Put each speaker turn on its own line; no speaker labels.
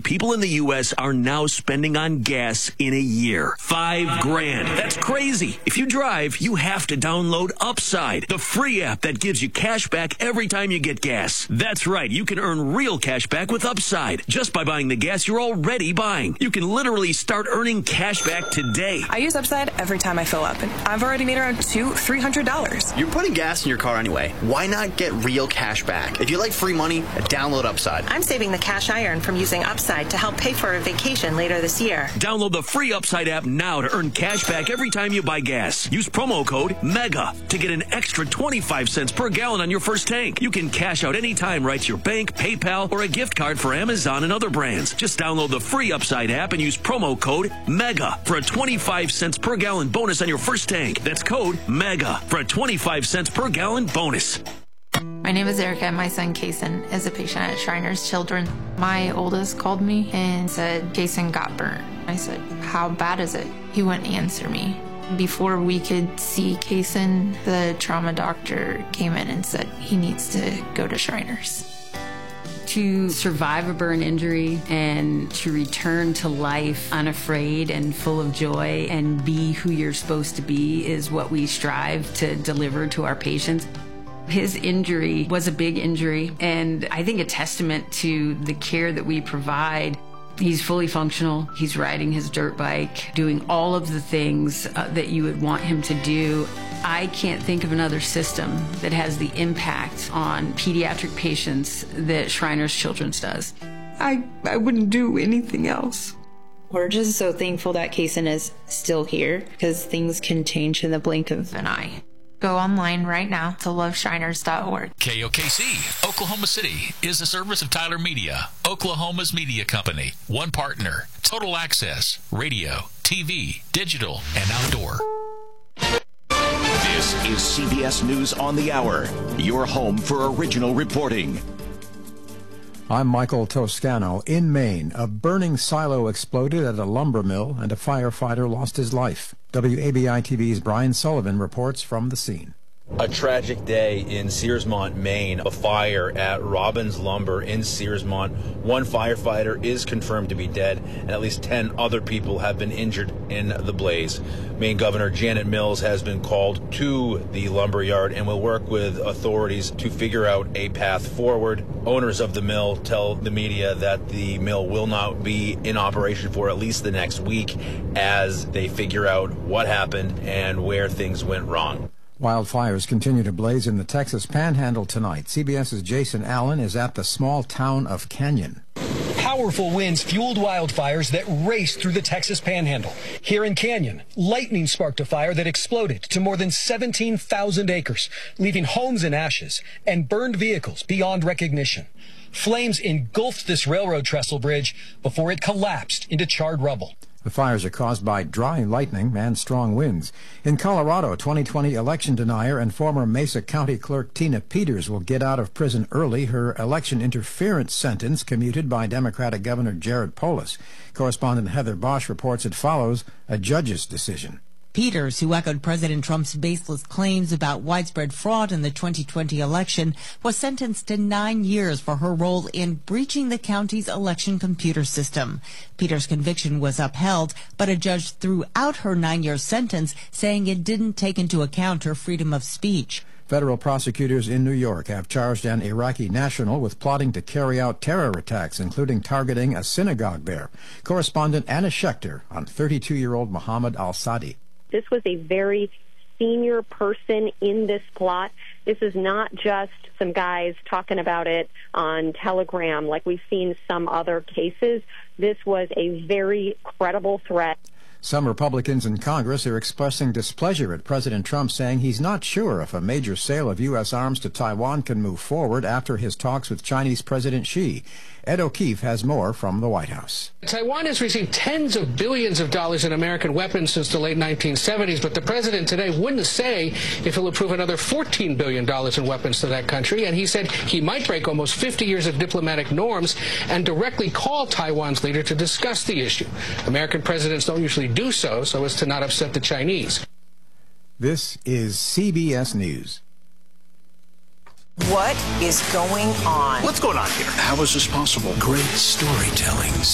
people in the U.S. are now spending on gas in a year. $5,000. That's crazy. If you drive, you have to download Upside, the free app that gives you cash back every time you get gas. That's right. You can earn real cash back with Upside just by buying the gas you're already buying. You can literally start earning cash back today.
I use Upside every time I fill up, and I've already made around $300.
You're putting gas in your car anyway. Why not get real cash back? If you like free money, download Upside.
I'm saving the cash I earn from using Upside to help pay for a vacation later this year.
Download the free Upside app now to earn cash back every time you buy gas. Use promo code MEGA to get an extra 25 cents per gallon on your first tank. You can cash out anytime right to your bank, PayPal, or a gift card for Amazon and other brands. Just download the free Upside app and use promo code MEGA for a 25 cents per gallon bonus on your first tank. That's code MEGA for a 25 cents per gallon bonus.
My name is Erica, and my son Kason is a patient at Shriners Children. My oldest called me and said Kason got burnt. I said, how bad is it? He wouldn't answer me. Before we could see Kason, the trauma doctor came in and said he needs to go to Shriners.
To survive a burn injury and to return to life unafraid and full of joy and be who you're supposed to be is what we strive to deliver to our patients. His injury was a big injury, and I think a testament to the care that we provide. He's fully functional. He's riding his dirt bike, doing all of the things that you would want him to do. I can't think of another system that has the impact on pediatric patients that Shriners Children's does.
I wouldn't do anything else.
We're just so thankful that Kason is still here, because things can change in the blink of an eye.
Go online right now to loveshriners.org.
KOKC, Oklahoma City, is a service of Tyler Media, Oklahoma's media company. One partner, total access, radio, TV, digital, and outdoor.
This is CBS News on the Hour, your home for original reporting.
I'm Michael Toscano. In Maine, a burning silo exploded at a lumber mill and a firefighter lost his life. WABI-TV's Brian Sullivan reports from the scene.
A tragic day in Searsmont, Maine. A fire at Robbins Lumber in Searsmont. One firefighter is confirmed to be dead, and at least 10 other people have been injured in the blaze. Maine Governor Janet Mills has been called to the lumber yard and will work with authorities to figure out a path forward. Owners of the mill tell the media that the mill will not be in operation for at least the next week as they figure out what happened and where things went wrong.
Wildfires continue to blaze in the Texas Panhandle tonight. CBS's Jason Allen is at the small town of Canyon.
Powerful winds fueled wildfires that raced through the Texas Panhandle. Here in Canyon, lightning sparked a fire that exploded to more than 17,000 acres, leaving homes in ashes and burned vehicles beyond recognition. Flames engulfed this railroad trestle bridge before it collapsed into charred rubble.
The fires are caused by dry lightning and strong winds. In Colorado, 2020 election denier and former Mesa County Clerk Tina Peters will get out of prison early. Her election interference sentence commuted by Democratic Governor Jared Polis. Correspondent Heather Bosch reports it follows a judge's decision.
Peters, who echoed President Trump's baseless claims about widespread fraud in the 2020 election, was sentenced to 9 years for her role in breaching the county's election computer system. Peters' conviction was upheld, but a judge threw out her 9-year sentence, saying it didn't take into account her freedom of speech.
Federal prosecutors in New York have charged an Iraqi national with plotting to carry out terror attacks, including targeting a synagogue there. Correspondent Anna Schechter on 32-year-old Mohammed al-Sadi.
This was a very senior person in this plot. This is not just some guys talking about it on Telegram like we've seen some other cases. This was a very credible threat.
Some Republicans in Congress are expressing displeasure at President Trump, saying he's not sure if a major sale of U.S. arms to Taiwan can move forward after his talks with Chinese President Xi. Ed O'Keefe has more from the White House.
Taiwan has received tens of billions of dollars in American weapons since the late 1970s, but the president today wouldn't say if he'll approve another $14 billion in weapons to that country, and he said he might break almost 50 years of diplomatic norms and directly call Taiwan's leader to discuss the issue. American presidents don't usually do so as to not upset the Chinese.
This is CBS News.
What is going on?
What's going on here? How is this possible?
Great storytelling.